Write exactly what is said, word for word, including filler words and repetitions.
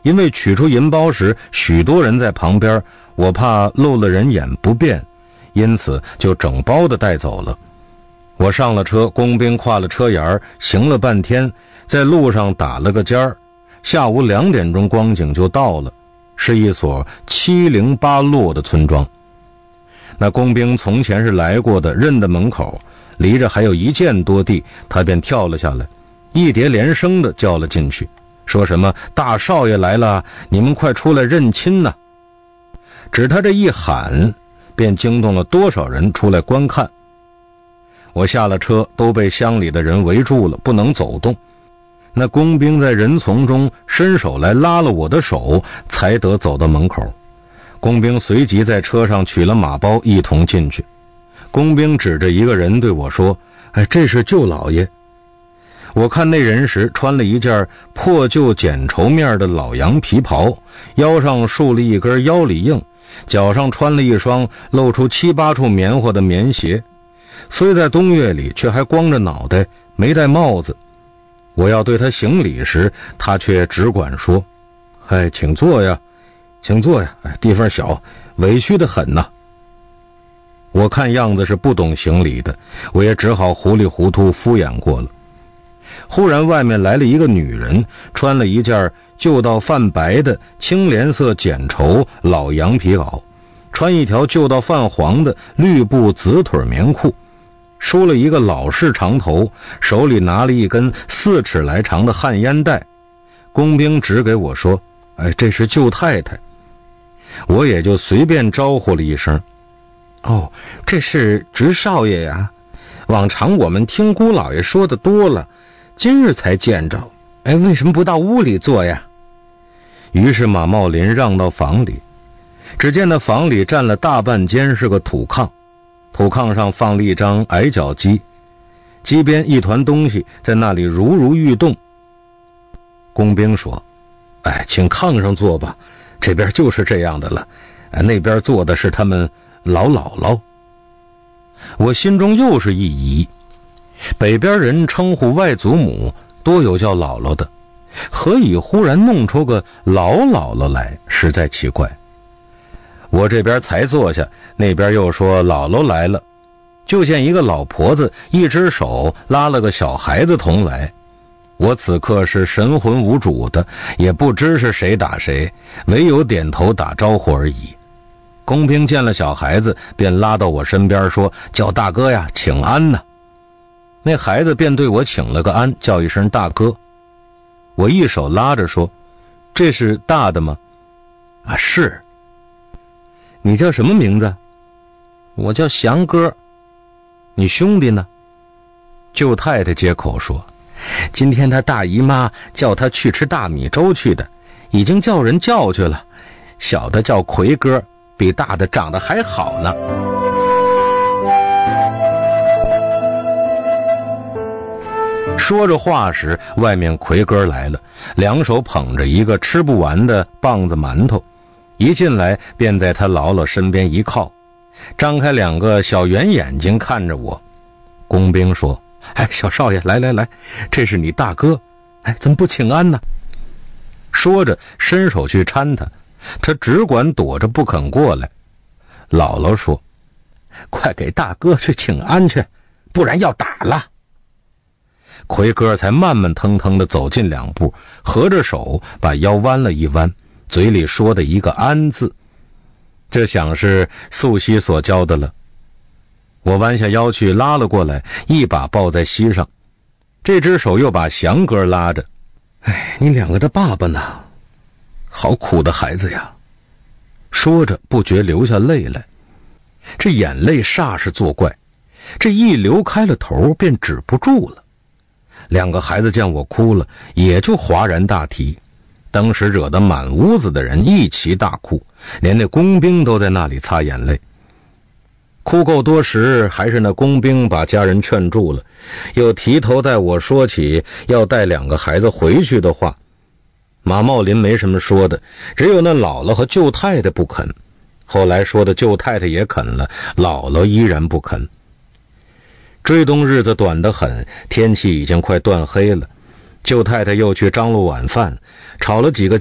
因为取出银包时许多人在旁边，我怕漏了人眼不便，因此就整包的带走了。我上了车，工兵跨了车沿，行了半天，在路上打了个尖儿，下午两点钟光景就到了，是一所七零八落的村庄。那工兵从前是来过的，认得门口，离着还有一箭多地，他便跳了下来，一叠连声的叫了进去，说什么大少爷来了，你们快出来认亲呐！只他这一喊，便惊动了多少人出来观看。我下了车，都被乡里的人围住了，不能走动。那工兵在人丛中伸手来拉了我的手，才得走到门口。工兵随即在车上取了马包，一同进去。工兵指着一个人对我说：哎，这是舅老爷。我看那人时穿了一件破旧剪绸面的老羊皮袍，腰上束了一根腰里硬，脚上穿了一双露出七八处棉花的棉鞋，虽在冬月里，却还光着脑袋，没戴帽子。我要对他行礼时，他却只管说：哎，请坐呀，请坐呀，哎，地方小，委屈得很呐。我看样子是不懂行礼的，我也只好糊里糊涂敷衍过了。忽然外面来了一个女人，穿了一件旧到泛白的青莲色剪绸老羊皮袄，穿一条旧到泛黄的绿布紫腿棉裤，梳了一个老式长头，手里拿了一根四尺来长的旱烟袋。工兵指给我说：哎，这是舅太太。我也就随便招呼了一声：哦，这是侄少爷呀，往常我们听姑老爷说的多了，今日才见着，哎，为什么不到屋里坐呀？于是马茂林让到房里，只见那房里占了大半间是个土炕，土炕上放了一张矮脚鸡，鸡边一团东西在那里如如欲动。工兵说：哎，请炕上坐吧，这边就是这样的了，哎，那边坐的是他们老姥姥。我心中又是一疑，北边人称呼外祖母多有叫姥姥的，何以忽然弄出个老姥姥来，实在奇怪。我这边才坐下，那边又说姥姥来了，就见一个老婆子一只手拉了个小孩子同来。我此刻是神魂无主的，也不知是谁打谁，唯有点头打招呼而已。工兵见了小孩子，便拉到我身边说：叫大哥呀，请安呐。那孩子便对我请了个安，叫一声大哥。我一手拉着说：这是大的吗？啊，是。你叫什么名字？我叫祥哥。你兄弟呢？舅太太接口说：今天他大姨妈叫他去吃大米粥去的，已经叫人叫去了。小的叫奎哥，比大的长得还好呢。说着话时，外面奎哥来了，两手捧着一个吃不完的棒子馒头，一进来便在他姥姥身边一靠，张开两个小圆眼睛看着我。工兵说：哎，小少爷，来来来，这是你大哥，哎，怎么不请安呢？说着伸手去搀他，他只管躲着不肯过来。姥姥说：快给大哥去请安去，不然要打了。奎哥才慢慢腾腾地走近两步，合着手把腰弯了一弯，嘴里说的一个安字，这想是素汐所教的了。我弯下腰去拉了过来，一把抱在膝上，这只手又把祥哥拉着。哎，你两个的爸爸呢？好苦的孩子呀。说着不觉流下泪来，这眼泪煞是作怪，这一流开了头便止不住了。两个孩子见我哭了，也就哗然大啼，当时惹得满屋子的人一齐大哭，连那工兵都在那里擦眼泪。哭够多时，还是那工兵把家人劝住了，又提头带我说起要带两个孩子回去的话。马茂林没什么说的，只有那姥姥和舅太太不肯。后来说的舅太太也肯了，姥姥依然不肯。追冬日子短得很，天气已经快断黑了。舅太太又去张罗晚饭，炒了几个